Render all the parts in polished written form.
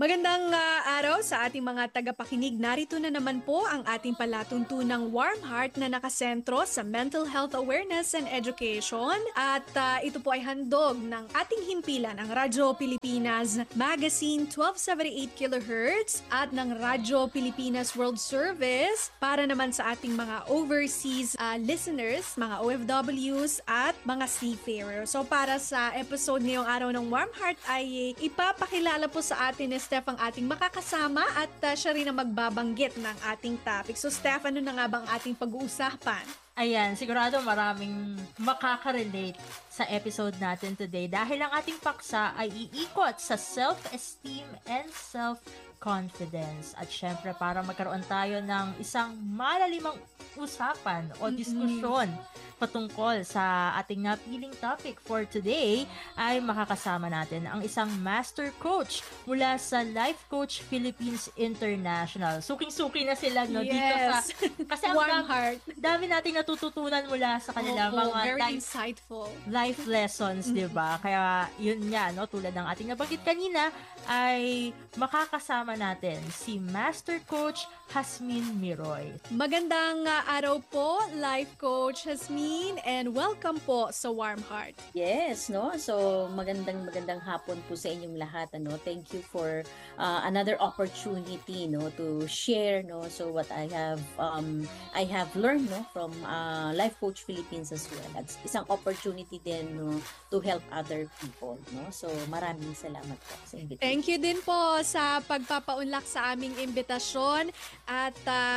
Magandang araw sa ating mga tagapakinig. Narito na naman po ang ating palatuntunang Warm Heart na nakasentro sa mental health awareness and education. At ito po ay handog ng ating himpilan, ang Radyo Pilipinas Magazine 1278 kHz at ng Radyo Pilipinas World Service para naman sa ating mga overseas listeners, mga OFWs at mga seafarers. So para sa episode ngayong araw ng Warm Heart ay ipapakilala po sa atin ni Steph ang ating makakasama at siya rin ang magbabanggit ng ating topic. So Steph, ano na nga bang ating pag-uusapan? Ayan, sigurado maraming makaka-relate sa episode natin today dahil ang ating paksa ay iikot sa self-esteem and self-confidence. At syempre, para magkaroon tayo ng isang malalimang usapan o diskusyon patungkol sa ating napiling topic for today, ay makakasama natin ang isang master coach mula sa Life Coach Philippines International. Suking-suki na sila, no? Yes. Dito sa, kasi ang Warm heart. dami nating natututunan mula sa kanila, mga very insightful. life lessons, di ba? Kaya yun nga, no, tulad ng ating nabanggit kanina, ay makakasama natin si Master Coach Hasmin Miroy. Magandang araw po, Life Coach Hasmin, and welcome po sa Warm Heart. Yes, no? So, magandang hapon po sa inyong lahat, ano? Thank you for another opportunity, no, to share, no, so what I have learned, no, from Life Coach Philippines as well. At isang opportunity din, no, to help other people, no? So, maraming salamat po sa invitation. Thank you din po sa pagpapaunlak sa aming imbitasyon at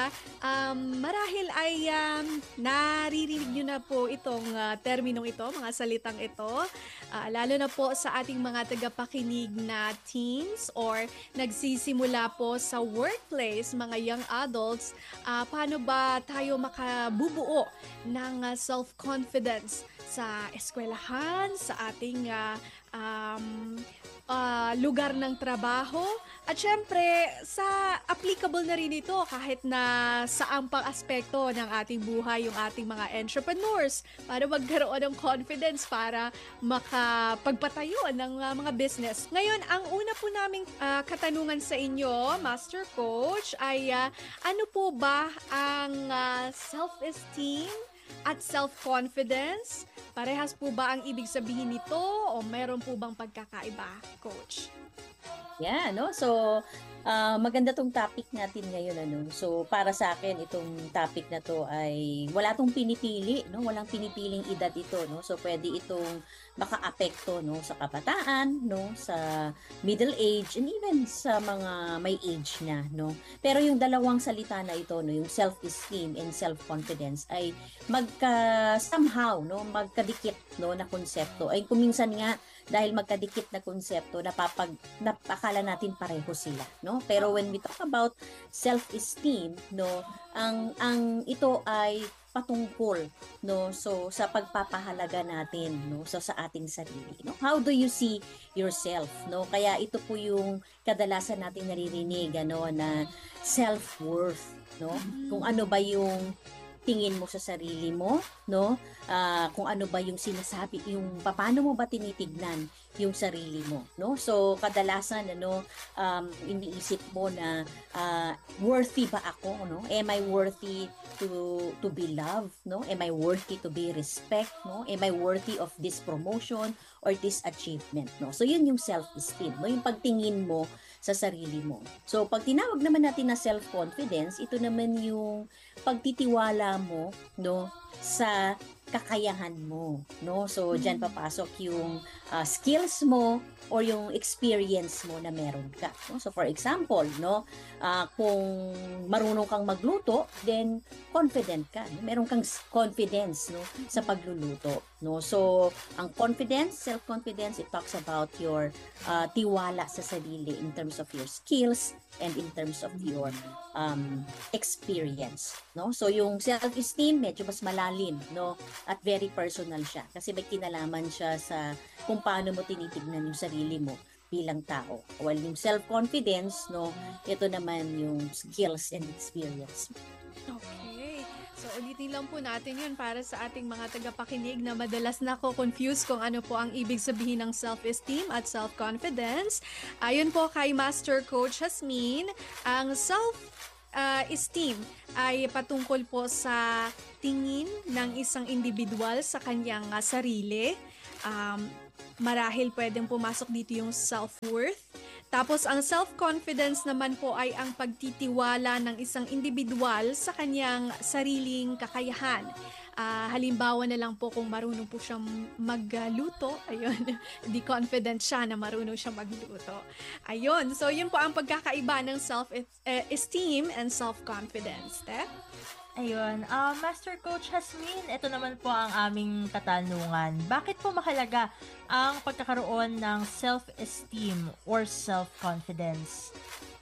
marahil ay naririnig nyo na po itong terminong ito, mga salitang ito, lalo na po sa ating mga tagapakinig na teens or nagsisimula po sa workplace, mga young adults. Paano ba tayo makabubuo ng self-confidence sa eskwelahan, sa ating lugar ng trabaho, at syempre sa applicable na rin ito kahit na saang pang aspekto ng ating buhay, yung ating mga entrepreneurs, para magkaroon ng confidence para makapagpatayo ng mga business. Ngayon, ang una po naming katanungan sa inyo, Master Coach, ay ano po ba ang self-esteem at self-confidence? Parehas po ba ang ibig sabihin nito o meron po bang pagkakaiba, Coach? Yeah, no? So, maganda tong topic natin ngayon, ano? So, para sa akin, itong topic na to ay wala tong pinipili, no? Walang pinipiling edad ito, no? So, pwede itong maka-apekto, no, sa kabataan, no, sa middle age, and even sa mga may age na, no? Pero yung dalawang salita na ito, no, yung self-esteem and self-confidence ay somehow, no, magkadikit, no, na konsepto. Ay kuminsan nga dahil magkadikit na konsepto, napakala natin pareho sila, no? Pero when we talk about self-esteem, no, ang ito ay patungkol, no, so sa pagpapahalaga natin, no, so sa ating sarili, no. How do you see yourself, no? Kaya ito po yung kadalasan nating naririnig, ano, na self-worth, no? Kung ano ba yung tingin mo sa sarili mo, no? Kung ano ba yung sinasabi, yung paano mo ba tinitignan yung sarili mo, no? So kadalasan, ano, iniisip mo na worthy ba ako, no? Am I worthy to be loved, no? Am I worthy to be respect, no? Am I worthy of this promotion or this achievement, no? So yun yung self-esteem, no? Yung pagtingin mo sa sarili mo. So pag tinawag naman natin na self-confidence, ito naman yung pagtitiwala mo, no, sa kakayahan mo, no? So diyan papasok yung skills mo or yung experience mo na meron ka, no? So for example, no, kung marunong kang magluto, then confident ka, no? Meron kang confidence, no, sa pagluluto, no? So ang confidence, self-confidence, it talks about your tiwala sa sarili in terms of your skills and in terms of your experience, no? So yung self-esteem medyo mas malalim, no, at very personal siya kasi may kinalaman siya sa kung paano mo tinitignan yung sarili mo bilang tao. While yung self-confidence, no, ito naman yung skills and experience. Okay. So So ulitin lang po natin yun para sa ating mga tagapakinig na madalas nako-confuse kung ano po ang ibig sabihin ng self-esteem at self-confidence. Ayon po kay Master Coach Jasmine, ang self-esteem ay patungkol po sa tingin ng isang individual sa kanyang sarili. Marahil pwedeng pumasok dito yung self-worth. Tapos ang self-confidence naman po ay ang pagtitiwala ng isang individual sa kanyang sariling kakayahan. Halimbawa na lang po kung marunong po siyang magluto, ayun, di confident siya na marunong siyang magluto. Ayun, so yun po ang pagkakaiba ng self-esteem and self-confidence. Ayun, Master Coach Jasmine, ito naman po ang aming katanungan. Bakit po mahalaga ang pagkakaroon ng self-esteem or self-confidence?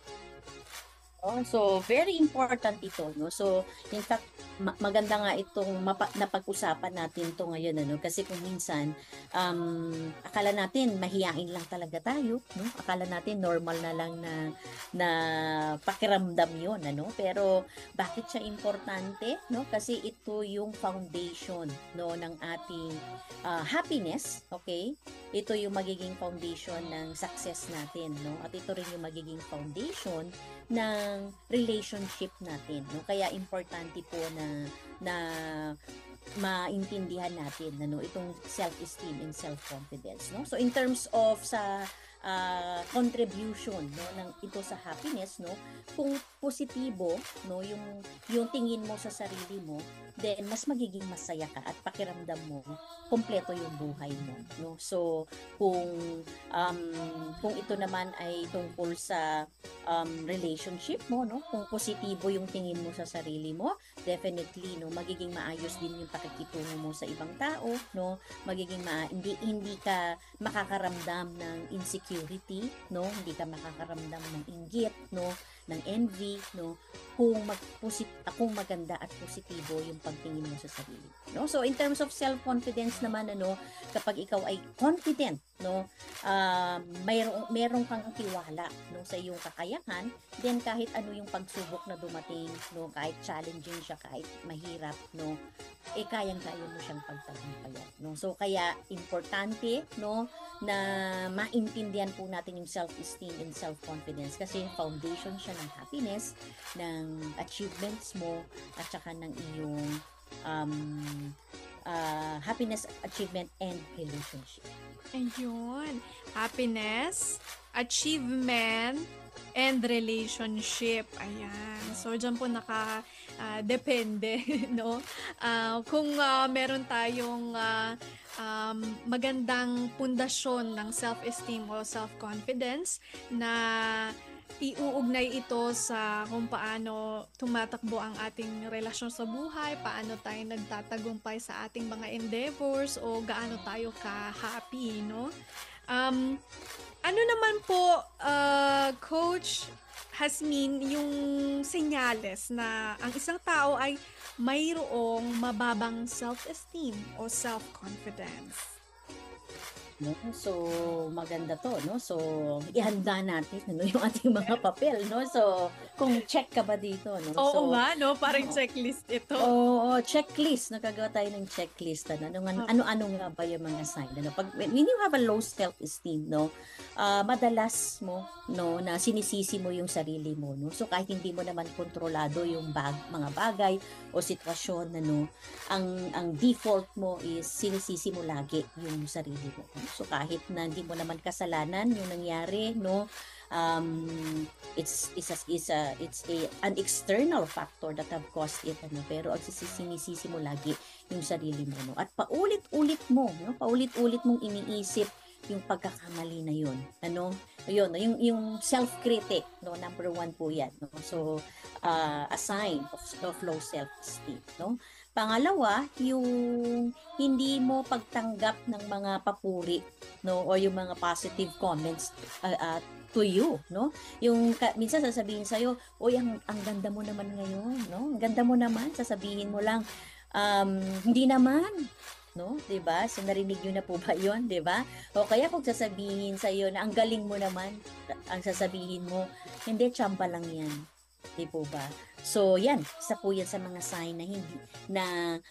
So very important ito, no? So in fact maganda nga itong napag-usapan natin to ngayon, ano, kasi kung minsan akala natin mahiyain lang talaga tayo, no? Akala natin normal na lang na pakiramdam 'yon, ano? Pero bakit siya importante, no? Kasi ito yung foundation, no, ng ating happiness, okay? Ito yung magiging foundation ng success natin, no? At ito rin yung magiging foundation ng relationship natin, no? Kaya importante po na maintindihan natin, ano, itong self-esteem and self-confidence, no? So in terms of sa contribution, no, ng ito sa happiness, no, kung positibo, no, yung tingin mo sa sarili mo, then mas magiging masaya ka at pakiramdam mo kompleto yung buhay mo, no? So kung ito naman ay tungkol sa relationship mo, no, kung positibo yung tingin mo sa sarili mo, definitely, no, magiging maayos din yung pakikitungo mo sa ibang tao, no, magiging hindi ka makakaramdam ng insecurity, no, hindi ka makakaramdam ng inggit, no, ng envy, no, kung maganda at positibo yung pagtingin mo sa sarili, no? So in terms of self-confidence naman, ano, kapag ikaw ay confident, no, mayroong kang tiwala, no, sa iyong kakayahan, then kahit ano yung pagsubok na dumating, no, kahit challenging siya, kahit mahirap, no, kayang-kaya mo siyang pagtagumpayan, no? So kaya importante, no, na maintindihan po natin yung self-esteem and self-confidence kasi foundation siya ng happiness, ng achievements mo, at saka ng iyong happiness, achievement, and relationship. Ayun. Happiness, achievement, and relationship. Ayan. So, dyan po depende, no? Kung meron tayong magandang pundasyon ng self-esteem o self-confidence na iuugnay ito sa kung paano tumatakbo ang ating relasyon sa buhay, paano tayo nagtatagumpay sa ating mga endeavors o gaano tayo ka-happy, no? Ano naman po, Coach Jasmine, yung senyales na ang isang tao ay mayroong mababang self-esteem o self-confidence? No? So maganda to, no? So ihanda natin, ano, yung ating mga papel, no? So kung check ka ba dito, no? Oo So nga, no? Parang checklist ito. Oo, checklist. Nagagawa tayo ng checklist. Ano nga ba yung mga sign? Ano? When you have a low self-esteem, no, madalas mo, no, na sinisisi mo yung sarili mo, no? So kahit hindi mo naman kontrolado yung mga bagay o sitwasyon, ano, ang default mo is sinisisi mo lagi yung sarili mo. So kahit na hindi mo naman kasalanan yung nangyari, no, it's an external factor that have caused it, ano, pero ang sinisisi mo lagi yung sarili mo, no, at paulit-ulit mong iniisip yung pagkakamali na yun, ano, yun, yung self-critic, no, number 1 po yan, no? So a sign of low self-esteem, no. Pangalawa, yung hindi mo pagtanggap ng mga papuri, no, o yung mga positive comments to you, no? Yung minsan sasabihin sa iyo, "Oy, ang ganda mo naman ngayon," no? "Ang ganda mo naman." Sasabihin mo lang, "Hindi naman." No, 'di ba? So narinig niyo na po ba 'yon, 'di ba? O kaya kung sasabihin sa iyo na ang galing mo naman, ang sasabihin mo, "Hindi, tsampa lang 'yan." Di po ba? So, yan. Isa po yan sa mga sign na hindi, na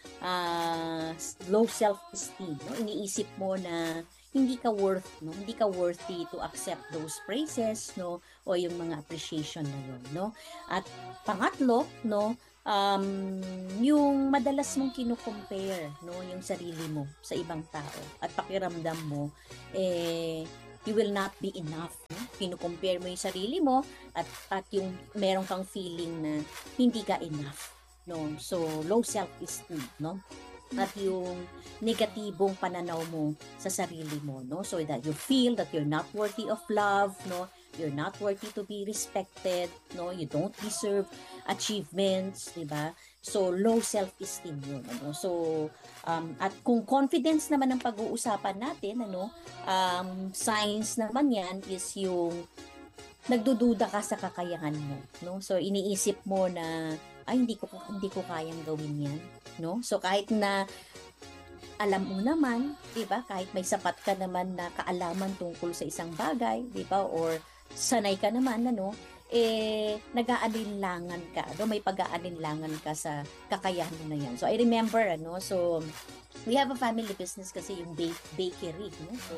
low self-esteem. No? Iniisip mo na hindi ka no? Hindi ka worthy to accept those praises, no? O yung mga appreciation na yun, no? At pangatlo, no? Yung madalas mong kino-compare, no? Yung sarili mo sa ibang tao at pakiramdam mo, you will not be enough. No? Kino-compare mo yung sarili mo at yung meron kang feeling na hindi ka enough. No? So, low self-esteem, no? At yung negatibong pananaw mo sa sarili mo, no? So that you feel that you're not worthy of love, no? You're not worthy to be respected, no? You don't deserve achievements, di ba? So low self-esteem yun, ano? So at kung confidence naman ang pag-uusapan natin, ano? Signs naman yan is yung nagdududa ka sa kakayahan mo, no? So iniisip mo na ay hindi ko kayang gawin 'yan, no? So kahit na alam mo naman, 'di ba? Kahit may sapat ka naman na kaalaman tungkol sa isang bagay, 'di ba? Or sanay ka naman ano, nag-aalinlangan ka, no? May pag-aalinlangan ka sa kakayahan mo na 'yan. So I remember ano, so we have a family business kasi yung bakery, no? So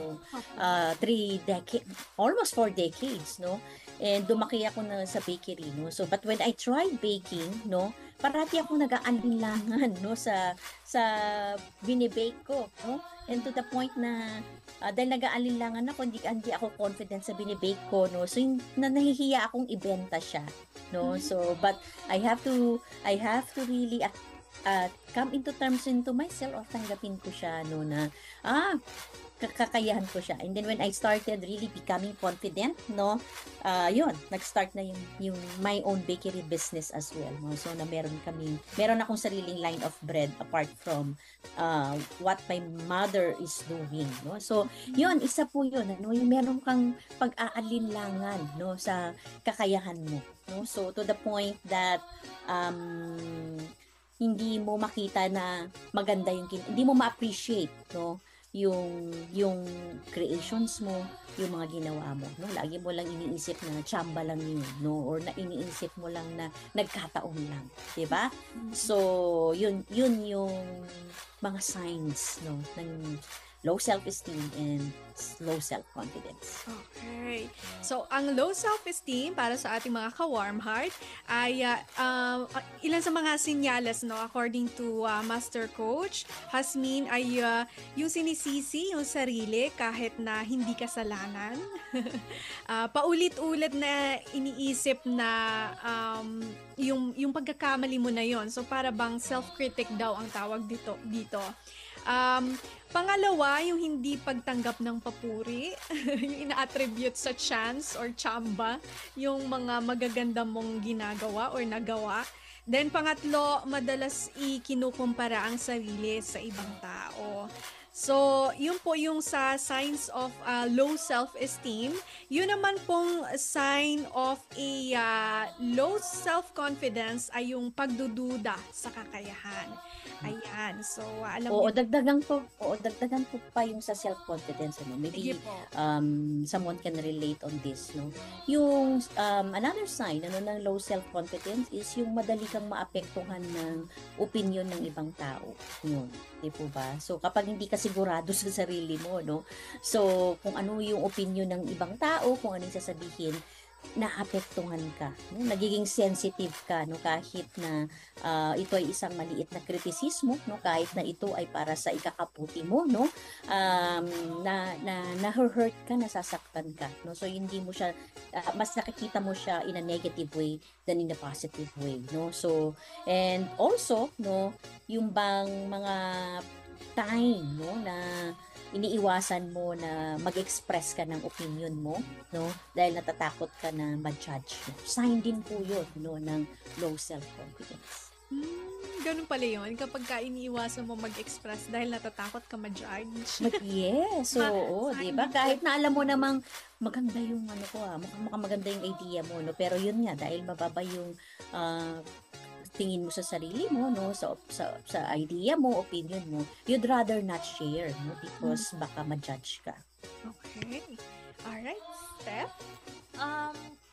4 decades, no? And lumaki ako na sa bakery, no? So but when I tried baking, no, parati ako nag-aalinlangan, no, sa binibake ko, no? And to the point na dahil nag-aalinlangan ako, hindi ako confident sa binibake ko, no? So nahihiya akong ibenta siya, no? So but I have to really come into terms into myself, o tanggapin ko siya, no, na kakayahan ko siya. And then when I started really becoming confident, no, yun, nag-start na yung my own bakery business as well, no. So na meron akong sariling line of bread apart from what my mother is doing, no. So yun, isa po yun, ano, yung meron kang pag-aalinlangan, no, sa kakayahan mo, no. So to the point that hindi mo makita na maganda hindi mo ma-appreciate, no, yung creations mo, yung mga ginawa mo, no? Lagi mo lang iniisip na tsamba lang yun, no? Or na iniisip mo lang na nagkataon lang, 'di ba? So, yun yung mga signs, no, ng low self-esteem and low self-confidence. Okay. So, ang low self-esteem para sa ating mga ka-warm heart ay ilan sa mga sinyales, no, according to Master Coach Hasmin, ay yung sinisisi yung sarili kahit na hindi kasalanan. Paulit-ulit na iniisip na yung pagkakamali mo na yon. So, para bang self-critic daw ang tawag dito. Pangalawa, yung hindi pagtanggap ng papuri, yung ina-attribute sa chance or tsamba, yung mga magaganda mong ginagawa or nagawa. Then pangatlo, madalas ikinukumpara ang sarili sa ibang tao. So, yun po yung sa signs of low self-esteem. Yun naman pong sign of a low self-confidence ay yung pagdududa sa kakayahan. Ayan. So, alam Oo, niyo. dagdagan ko pa yung sa self-confidence, ano. Sige Maybe po. someone can relate on this, no. Yung another sign ano ng low self-confidence is yung madali kang maapektuhan ng opinion ng ibang tao. Yun, 'di po ba? So kapag hindi ka sigurado sa sarili mo, no. So kung ano yung opinion ng ibang tao, kung ano yung sasabihin, naapektuhan ka, no? Nagiging sensitive ka, no, kahit na ito ay isang maliit na kritisismo, no, kahit na ito ay para sa ikakabuti mo, no, na-hurt ka, nasasaktan ka, no. So hindi mo siya mas nakikita mo siya in a negative way than in a positive way, no. So and also, no, yung bang mga time, no, na iniiwasan mo na mag-express ka ng opinion mo, no, dahil natatakot ka na ma-judge mo. Sign din po yun, no, ng low self-confidence. Ganun pala yun. Kapag ka iniiwasan mo mag-express dahil natatakot ka ma-judge. Yes, oo, di ba? Kahit na alam mo namang maganda yung mukhang maganda yung idea mo, no, pero yun nga, dahil mababa yung tingin mo sa sarili mo, no, sa idea mo, opinion mo, you'd rather not share, no, because baka ma-judge ka. Okay. Alright, Steph?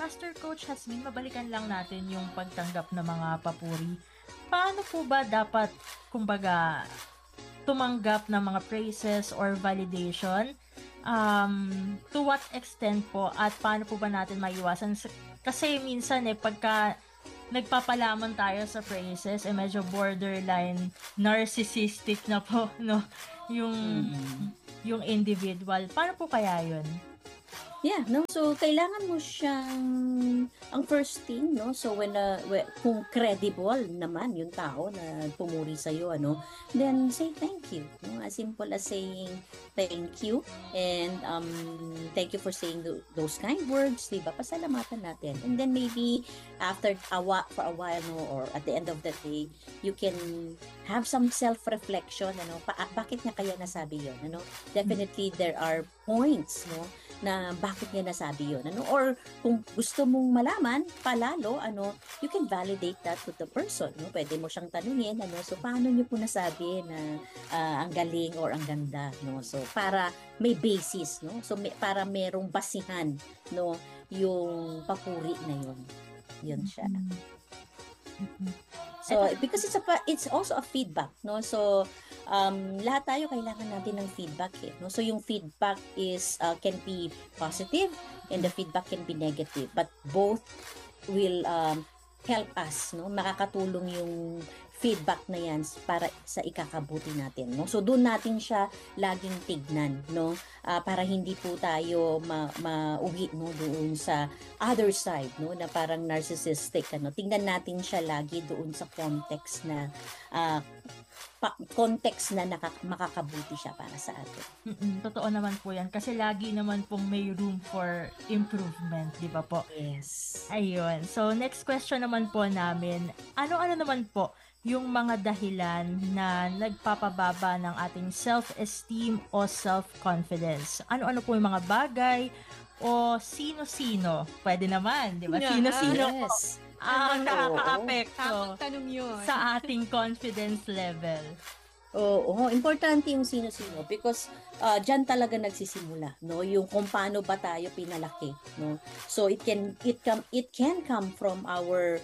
Master Coach Hasmin, mabalikan lang natin yung pagtanggap ng mga papuri. Paano po ba dapat, kumbaga, tumanggap ng mga praises or validation? To what extent po at paano po ba natin maiwasan? Kasi minsan pagka nagpapalaman tayo sa praises, medyo borderline narcissistic na po, no? Yung individual. Paano po kaya yun? Yeah, no? So, kailangan mo siyang, ang first thing, no? So, kung credible naman yung tao na pumuri sa'yo, then say thank you, no? As simple as saying thank you and thank you for saying those kind words, diba? Pasalamatan natin. And then maybe after for a while, no? Or at the end of the day, you can have some self-reflection, bakit nga kaya nasabi yun, Definitely, there are points, no? Na bakit niya nasabi yun, or kung gusto mong malaman palalo, you can validate that with the person, pwede mo siyang tanungin, so paano niyo po nasabi na ang galing or ang ganda, so para may basis, so para merong basihan, yung papuri na yun siya. So because it's also a feedback, so lahat tayo kailangan natin ng feedback, so yung feedback is can be positive and the feedback can be negative, but both will help us, makakatulong yung feedback na yan para sa ikakabuti natin, so doon natin siya laging tignan, para hindi po tayo mauwi, doon sa other side, na parang narcissistic, tingnan natin siya lagi doon sa context na makakabuti siya para sa atin. Totoo naman po yan. Kasi lagi naman pong may room for improvement, di ba po? Yes. Ayun. So, next question naman po namin. Ano-ano naman po yung mga dahilan na nagpapababa ng ating self-esteem o self-confidence? Ano-ano po yung mga bagay o sino-sino? Pwede naman, di ba? Sino-sino po ang nakaka-apekto tanong yun sa ating confidence level? Oo, importante yung sino-sino because diyan talaga nagsisimula, yung kung paano ba tayo pinalaki, So it can come from our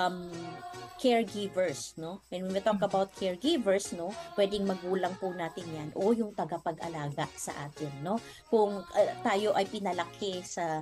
caregivers, and when we talk about caregivers, pwedeng magulang po natin yan o yung tagapag-alaga sa atin, kung tayo ay pinalaki sa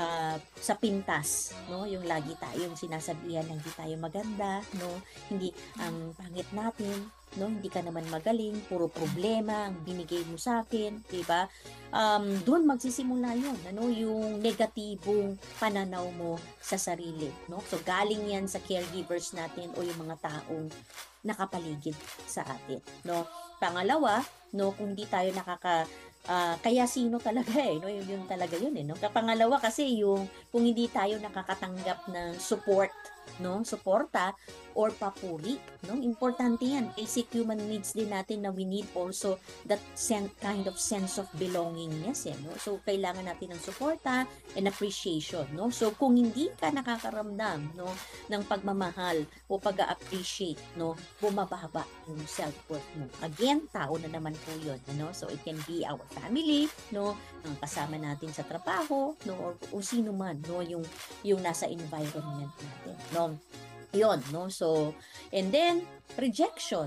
pintas, yung lagi tayong sinasabihan na hindi tayo maganda, hindi ang pangit natin, hindi ka naman magaling, puro problema ang binigay mo sa akin, di ba? Doon magsisimula yun, yung negatibong pananaw mo sa sarili, So galing yan sa caregivers natin o yung mga taong nakapaligid sa atin, Pangalawa, kung di tayo kaya sino talaga yun talaga yun Pangalawa kasi yung kung hindi tayo nakakatanggap ng suporta or papuri, importante yan. Basic human needs din natin na we need also that kind of sense of belongingness, So kailangan natin ng suporta and appreciation, So kung hindi ka nakakaramdam, ng pagmamahal o pag-appreciate, bumababa yung self-worth mo. Again, tao na naman po yun, So it can be our family, ang kasama natin sa trabaho, or sino man, yung nasa environment natin, Yun, So, and then rejection,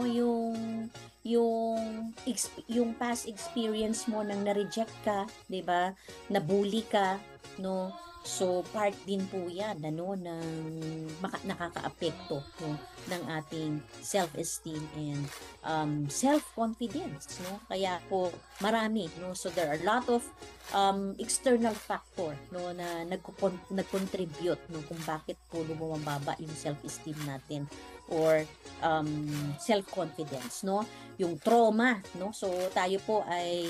yung past experience mo nang na-reject ka, 'di ba? Na-bully ka, So, part din po yan, ng nakakaapekto, ng ating self-esteem and self-confidence, Kaya po, marami, So, there are a lot of external factor, na nag-contribute, kung bakit po bumababa yung self-esteem natin or self-confidence, Yung trauma, So, tayo po ay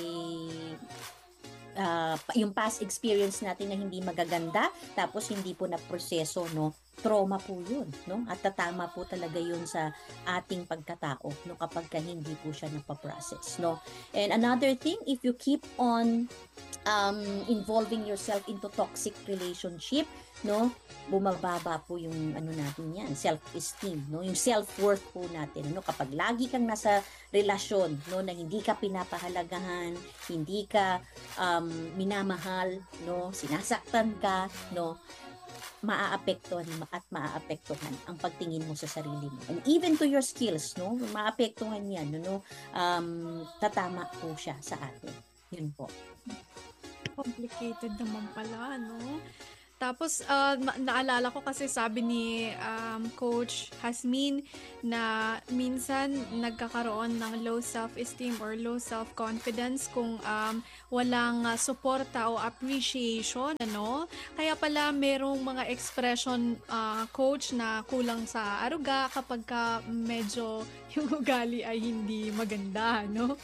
yung past experience natin na hindi magaganda tapos hindi po na proseso trauma po yun, no? At tatama po talaga yun sa ating pagkatao, no? Kapag hindi po siya napaprocess, no? And another thing, if you keep on involving yourself into toxic relationship, no? Bumababa po yung natin yan, self-esteem, no? Yung self-worth po natin, no? Kapag lagi kang nasa relasyon, no, na hindi ka pinapahalagahan, hindi ka minamahal, no? Sinasaktan ka, no? Maaapektuhan ang pagtingin mo sa sarili mo. And even to your skills, no? Maapektuhan yan, no? Tatama po siya sa atin. Yun po. Complicated naman pala, no? Tapos, naalala ko kasi sabi ni Coach Hasmin na minsan nagkakaroon ng low self-esteem or low self-confidence kung walang suporta o appreciation, ano? Kaya pala merong mga expression, Coach, na kulang sa aruga kapag ka medyo yung ugali ay hindi maganda, no?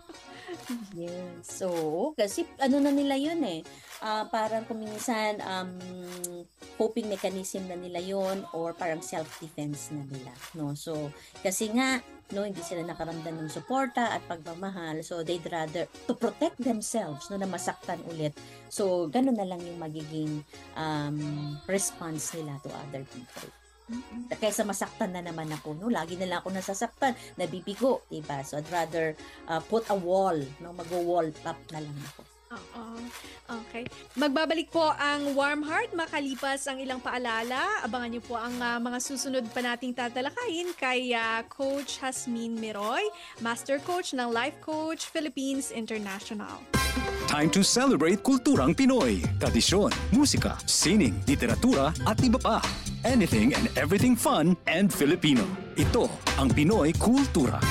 Yes. So, kasi na nila yun eh. Parang kung minsan coping mechanism na nila yun or parang self-defense na nila, no? So, kasi nga, no, hindi sila nakaramdam ng suporta at pagmamahal. So, they'd rather to protect themselves, no, na masaktan ulit. So, ganun na lang yung magiging response nila to other people. Kaysa masaktan na naman ako, no? Lagi na lang ako nasasaktan, nabibigo, diba? So, I'd rather put a wall, no? Mag-wall up na lang ako. Okay. Magbabalik po ang Warm Heart makalipas ang ilang paalala. Abangan niyo po ang mga susunod pa nating tatalakayin kay Coach Hasmin Miroy, Master Coach ng Life Coach Philippines International. Time to celebrate kulturang Pinoy. Tradisyon, musika, sining, literatura at iba pa. Anything and everything fun and Filipino. Ito ang Pinoy Kultura.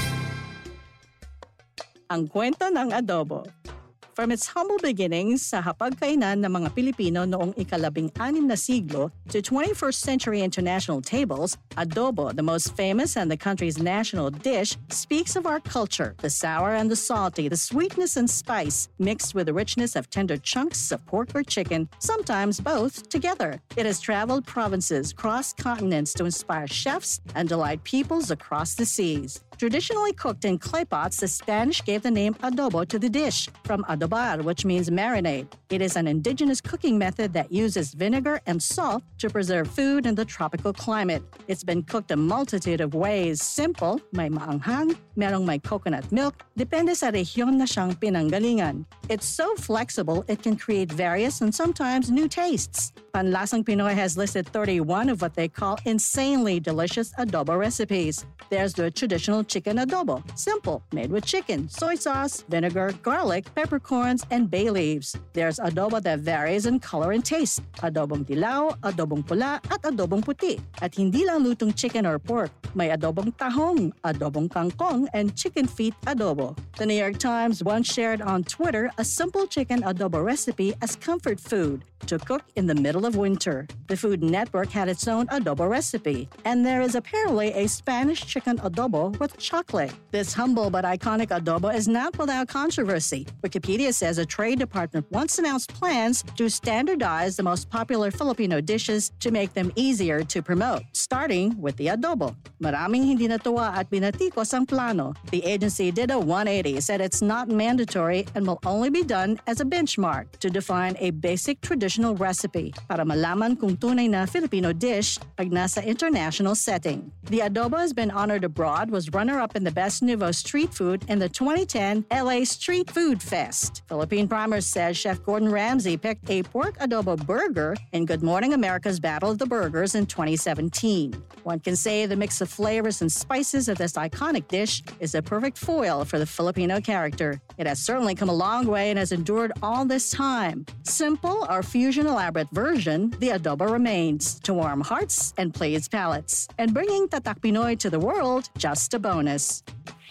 Ang kwento ng adobo. From its humble beginnings sa hapagkainan ng mga Pilipino noong ika-16 na siglo to 21st century international tables, adobo, the most famous and the country's national dish, speaks of our culture, the sour and the salty, the sweetness and spice, mixed with the richness of tender chunks of pork or chicken, sometimes both together. It has traveled provinces, crossed continents to inspire chefs and delight peoples across the seas. Traditionally cooked in clay pots, the Spanish gave the name adobo to the dish, from adobar, which means marinade. It is an indigenous cooking method that uses vinegar and salt to preserve food in the tropical climate. It's been cooked a multitude of ways. Simple, may maanghang, merong may coconut milk, depende sa rehiyon na siyang pinanggalingan. It's so flexible, it can create various and sometimes new tastes. Panlasang Pinoy has listed 31 of what they call insanely delicious adobo recipes. There's the traditional chicken adobo, simple, made with chicken, soy sauce, vinegar, garlic, peppercorns, and bay leaves. There's adobo that varies in color and taste. Adobong dilaw, adobong pula, at adobong puti. At hindi lang lutong chicken or pork. May adobong tahong, adobong kangkong, and chicken feet adobo. The New York Times once shared on Twitter a simple chicken adobo recipe as comfort food to cook in the middle of winter. The Food Network had its own adobo recipe, and there is apparently a Spanish chicken adobo with chocolate. This humble but iconic adobo is not without controversy. Wikipedia says a trade department once announced plans to standardize the most popular Filipino dishes to make them easier to promote, starting with the adobo. Maraming hindi natuwa at binatikos ang plano. The agency did a 180, said it's not mandatory and will only be done as a benchmark to define a basic traditional recipe para malaman kung tunay na Filipino dish pag nasa international setting. The adobo has been honored abroad, was runner-up in the Best Nouveau Street Food in the 2010 LA Street Food Fest. Philippine Primers says Chef Gordon Ramsay picked a pork adobo burger in Good Morning America's Battle of the Burgers in 2017. One can say the mix of flavors and spices of this iconic dish is a perfect foil for the Filipino character. It has certainly come a long way and has endured all this time. Simple or fusion elaborate version, the adobo remains to warm hearts and please palates. And bringing Tatak Pinoy to the world, just a bonus.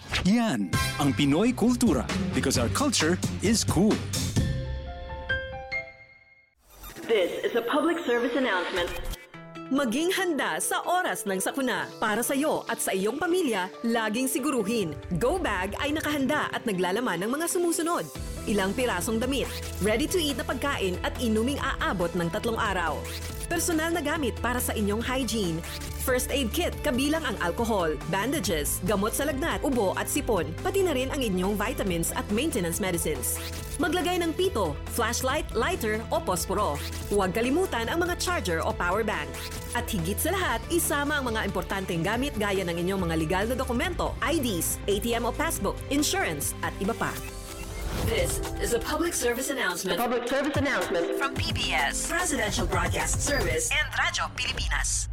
Yan ang Pinoy Kultura, because our culture is cool. This is a public service announcement. Maging handa sa oras ng sakuna. Para sa iyo at sa iyong pamilya, laging siguruhin, Go Bag ay nakahanda at naglalaman ng mga sumusunod. ilang pirasong damit, ready-to-eat na pagkain at inuming aabot ng 3 araw. Personal na gamit para sa inyong hygiene. First aid kit kabilang ang alcohol, bandages, gamot sa lagnat, ubo at sipon, pati na rin ang inyong vitamins at maintenance medicines. Maglagay ng pito, flashlight, lighter o posporo. Huwag kalimutan ang mga charger o power bank. At higit sa lahat, isama ang mga importanteng gamit gaya ng inyong mga legal na dokumento, IDs, ATM o passbook, insurance at iba pa. This is a public service announcement. Public service announcement From PBS, Presidential Broadcast Service, and Radyo Pilipinas.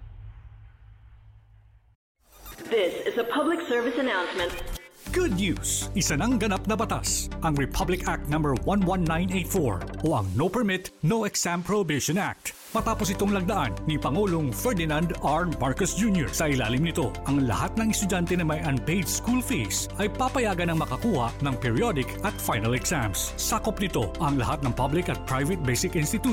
this is a public service announcement. Good news! Isa ng ganap na batas, ang Republic Act No. 11984 o ang No Permit, No Exam Prohibition Act. Matapos itong lagdaan ni Pangulong Ferdinand R. Marcos Jr. Sa ilalim nito, ang lahat ng estudyante na may unpaid school fees ay papayagan ng makakuha ng periodic at final exams. Sakop nito ang lahat ng public at private basic institutions